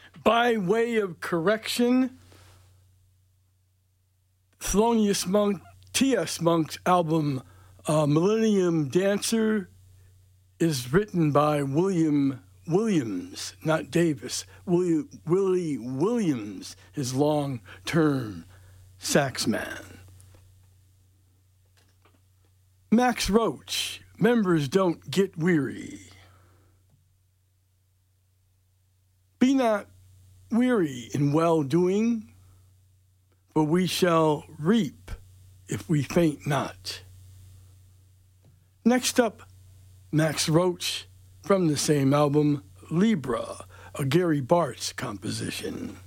By way of correction, Thelonious Monk, T.S. Monk's album Millennium Dancer is written by William Williams, not Davis. Willie Williams, his long-term sax man. Max Roach, Members Don't Get Weary. Be not weary in well-doing, for we shall reap if we faint not. Next up, Max Roach from the same album, Libra, a Gary Bartz composition.